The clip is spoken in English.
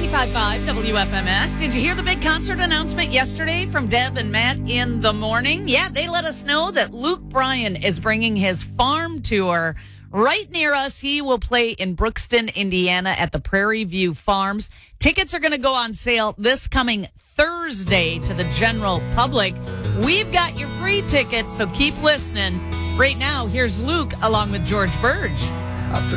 95.5 WFMS. Did you hear the big concert announcement yesterday from Deb and Matt in the morning? Yeah, they let us know that Luke Bryan is bringing his farm tour right near us. He will play in Brookston, Indiana at the Prairie View Farms. Tickets are going to go on sale this coming Thursday to the general public. We've got your free tickets, so keep listening. Right now, here's Luke along with George Burge.